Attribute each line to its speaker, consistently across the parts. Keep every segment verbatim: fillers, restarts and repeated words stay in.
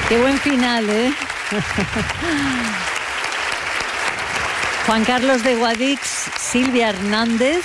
Speaker 1: Qué buen final, ¿eh? Juan Carlos de Guadix, Silvia Hernández,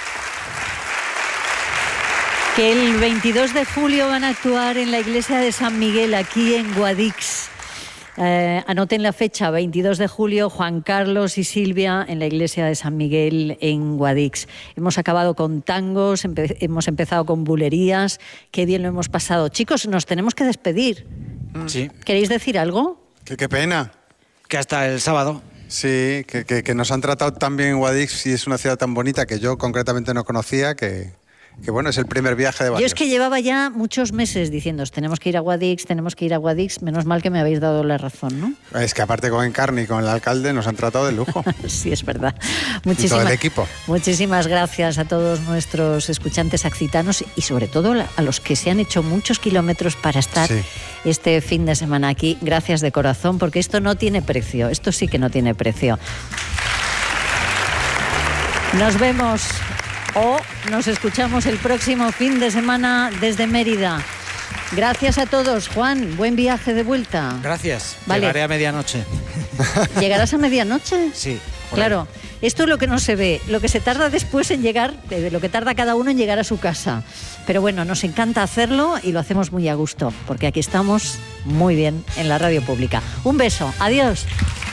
Speaker 1: que el veintidós de julio van a actuar en la iglesia de San Miguel, aquí en Guadix. Eh, anoten la fecha, veintidós de julio, Juan Carlos y Silvia en la iglesia de San Miguel en Guadix. Hemos acabado con tangos, empe- hemos empezado con bulerías, qué bien lo hemos pasado. Chicos, nos tenemos que despedir.
Speaker 2: Sí.
Speaker 1: ¿Queréis decir algo?
Speaker 3: Que qué pena.
Speaker 2: Que hasta el sábado.
Speaker 3: Sí, que, que, que nos han tratado tan bien en Guadix y es una ciudad tan bonita que yo concretamente no conocía, que, que bueno, es el primer viaje de varios.
Speaker 1: Yo es que llevaba ya muchos meses diciendo, tenemos que ir a Guadix, tenemos que ir a Guadix, menos mal que me habéis dado la razón, ¿no?
Speaker 3: Es que aparte con Encarni y con el alcalde nos han tratado de lujo.
Speaker 1: Sí, es verdad.
Speaker 3: Y
Speaker 1: Muchísimas,
Speaker 3: todo el equipo.
Speaker 1: Muchísimas gracias a todos nuestros escuchantes accitanos y sobre todo a los que se han hecho muchos kilómetros para estar
Speaker 3: Sí.
Speaker 1: este fin de semana aquí. Gracias de corazón, porque esto no tiene precio, esto sí que no tiene precio. Nos vemos o nos escuchamos el próximo fin de semana desde Mérida. Gracias a todos. Juan, buen viaje de vuelta.
Speaker 2: Gracias.
Speaker 1: Vale.
Speaker 2: Llegaré a medianoche.
Speaker 1: ¿Llegarás a medianoche?
Speaker 2: Sí. por
Speaker 1: Claro, esto es lo que no se ve, lo que se tarda después en llegar, eh, lo que tarda cada uno en llegar a su casa. Pero bueno, nos encanta hacerlo y lo hacemos muy a gusto, porque aquí estamos muy bien en la radio pública. Un beso, adiós.